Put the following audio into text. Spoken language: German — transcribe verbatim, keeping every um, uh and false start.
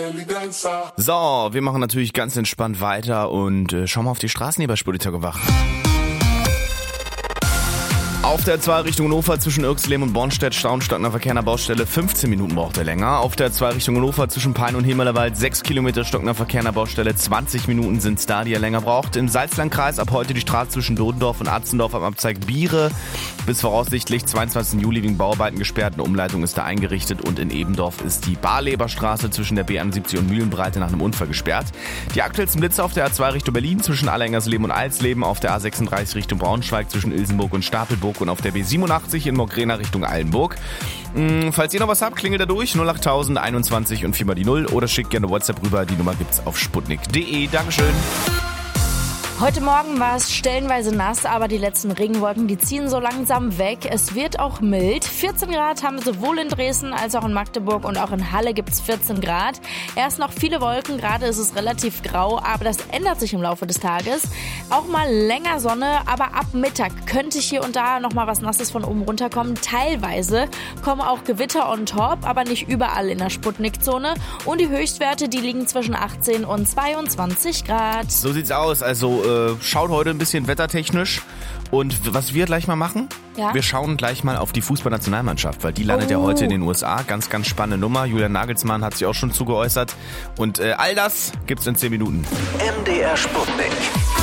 So, wir machen natürlich ganz entspannt weiter und äh, schauen mal auf die Straßen hier bei Spurita gewacht. Auf der zwei Richtung Hannover zwischen Irxleben und Bornstedt Stauenstockner Verkehr nach Baustelle, fünfzehn Minuten braucht er länger. Auf der zwei Richtung Hannover zwischen Pein und Himmelerwald, sechs Kilometer Stockner Verkehr nach Baustelle, zwanzig Minuten sind's da, die er länger braucht. Im Salzlandkreis ab heute die Straße zwischen Dodendorf und Atzendorf am Abzweig Biere bis voraussichtlich zweiundzwanzigsten Juli wegen Bauarbeiten gesperrt. Eine Umleitung ist da eingerichtet und in Ebendorf ist die Barleberstraße zwischen der B einundsiebzig und Mühlenbreite nach einem Unfall gesperrt. Die aktuellsten Blitze auf der A zwei Richtung Berlin zwischen Allerhengersleben und Alsleben, auf der A sechsunddreißig Richtung Braunschweig zwischen Ilsenburg und Stapelburg und auf der B siebenundachtzig in Mogrena Richtung Eilenburg. Hm, falls ihr noch was habt, klingelt da durch null acht tausend einundzwanzig und vier mal die null oder schickt gerne WhatsApp rüber. Die Nummer gibt's auf sputnik punkt de. Dankeschön. Heute Morgen war es stellenweise nass, aber die letzten Regenwolken, die ziehen so langsam weg. Es wird auch mild. vierzehn Grad haben wir sowohl in Dresden als auch in Magdeburg und auch in Halle gibt's vierzehn Grad. Erst noch viele Wolken, gerade ist es relativ grau, aber das ändert sich im Laufe des Tages. Auch mal länger Sonne, aber ab Mittag könnte hier und da noch mal was Nasses von oben runterkommen. Teilweise kommen auch Gewitter on top, aber nicht überall in der Sputnik-Zone. Und die Höchstwerte, die liegen zwischen achtzehn und zweiundzwanzig Grad. So sieht's aus, also schaut heute ein bisschen wettertechnisch. Und was wir gleich mal machen, ja? wir schauen gleich mal auf die Fußballnationalmannschaft, weil die landet oh. ja heute in den U S A. Ganz, ganz spannende Nummer. Julian Nagelsmann hat sich auch schon zugeäußert. Und äh, all das gibt's in zehn Minuten. M D R Sputnik.